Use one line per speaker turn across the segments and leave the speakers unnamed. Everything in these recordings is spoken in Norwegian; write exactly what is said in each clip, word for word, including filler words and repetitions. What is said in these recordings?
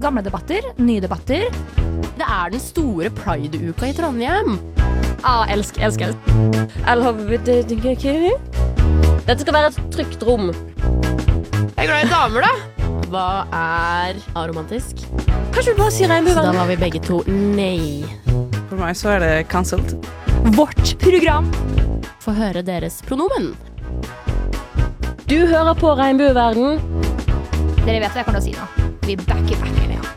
gamle debatter, nye debatter.
Det er den store Pride-uka i Trondheim.
Ah, elsk, elsk, elsk.
L H B T Q. Dette skal være et trygt rom. Jeg er glad i damer, da. Hva er aromantisk? Kanskje du bare sier regnbueverden? Da var vi begge to nei.
For meg så er det cancelled.
Vårt program.
Få høre deres pronomen. Du hører på regnbueverden.
Dere vet hva jeg kommer til å si nå. Vi backer, backer, ja.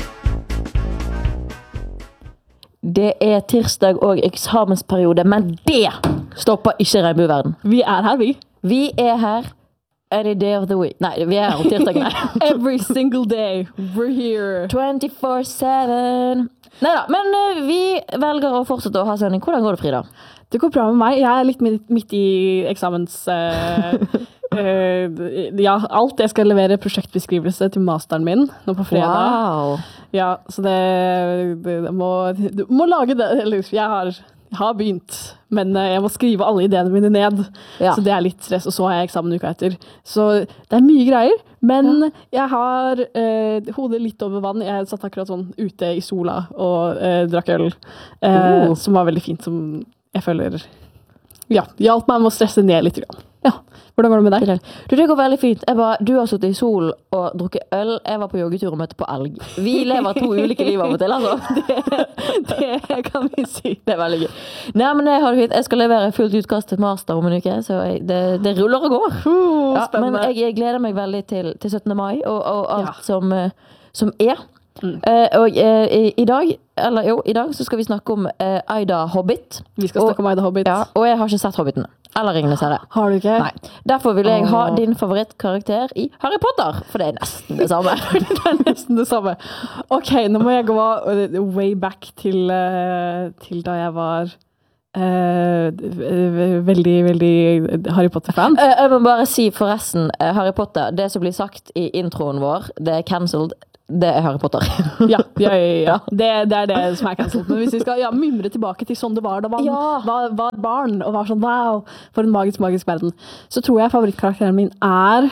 Det er tirsdag og eksamensperiode, men det stopper ikke regnbueverden.
Vi er her, vi.
Vi er her any day of the week. Nei, vi er her om tirsdagen.
Every single day. We're here.
twenty-four seven. Neida, men uh, vi velger å fortsette å ha sending. Hvordan går det, Frida?
Det går bra med meg. Jeg er litt midt, midt i eksamens... Uh, uh, ja, alt. Jeg skal levere prosjektbeskrivelse til masteren min nå på fredag.
Wow.
Ja, så det, det, det må, du må lage det. Eller, jeg har, jeg har begynt, men jeg må skrive alle ideene mine ned.
Ja.
Så det er litt stress, og så har jeg eksamen uka etter. Så det er mye greier, men ja. Jeg har uh, hodet litt over vann. Jeg satt akkurat sånn ute i sola og uh, drakk øl, uh,
oh.
som var veldig fint, som jeg føler... Ja, hjalp meg med å stresse ned litt. Ja, hvordan går det med deg?
Du, det går veldig fint. Jeg bare, du har suttet i sol og drukket øl. Jeg var på joggetur og møtte på elg. Vi lever to ulike liv av og til, altså.
Det, det kan vi si.
Det er veldig gøy. Nei, men jeg har det fint. Jeg skal levere fullt utkast til master om en uke, så jeg, det, det ruller og går.
Uh,
ja, men jeg, jeg gleder meg veldig til, til syttende mai og, og alt ja. som, som er. Mm. Uh, og uh, i, i dag eller jo, i dag så skal vi snakke om uh, Aida Hobbit.
Vi skal snakke og, om Aida Hobbit.
Ja, og jeg har ikke sett Hobbiten eller Ringenes herre.
Har du ikke?
Nei. Derfor vil jeg ha din favorittkarakter i Harry Potter, for det er nesten det samme.
Det er nesten det samme. Ok, nå må jeg gå way back til, uh, til da jeg var uh, veldig, veldig Harry Potter-fan.
Uh, jeg må bare si forresten, uh, Harry Potter, det som blir sagt i introen vår, det er cancelled. Det er Harry Potter.
ja, ja, ja, ja. Det, det er det som er cancelled. Men hvis vi skal ja, mimre tilbake til sånn det var da man
ja.
var, var barn, og var sånn, wow, for en magisk, magisk verden, så tror jeg favorittkarakteren min er...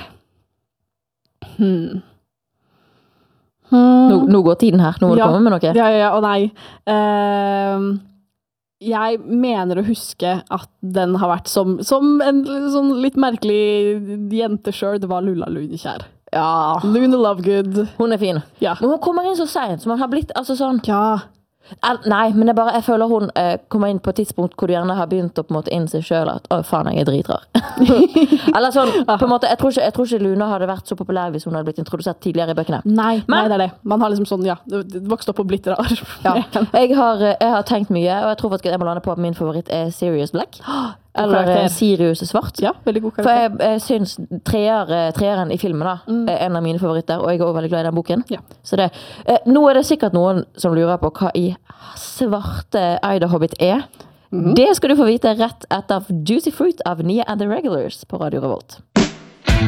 Hmm. Hmm.
Nå, nå går tiden her. Nå må
ja,
du komme med noe.
Ja, ja, ja, og nei. Uh, jeg mener å huske at den har vært som, som en sånn litt merkelig jente selv. Det var Lula Lunekjær.
Ja.
Luna Lovegood.
Hun er fin.
Ja.
Men hun kommer inn så sent, så man har blitt, altså sånn...
Ja.
Nei, men jeg, bare, jeg føler hun eh, kommer inn på et tidspunkt hvor du gjerne har begynt å på en måte innse selv at «Å, faen, jeg er dritrar». Eller sånn, på en måte, jeg tror, ikke, jeg tror ikke Luna hadde vært så populær hvis hun hadde blitt introdusert tidligere i bøkene.
Nei,
men,
nei det er det. Man har liksom sånn, ja, vokst opp og blitt rar.
ja. jeg, har, jeg har tenkt mye, og jeg tror faktisk jeg må lande på at min favoritt er Sirius Black. Eller karakter. Sirius Svart.
Ja, veldig god karakter.
For jeg, jeg synes treer, treeren i filmen da, mm. er en av mine favoritter, og jeg er også veldig glad i den boken.
Ja.
Så det, eh, nå er det sikkert noen som lurer på hva i svarte Aida Hobbit er. Mm. Det skal du få vite rett etter Juicy Fruit av Nia and the Regulars på Radio Revolt.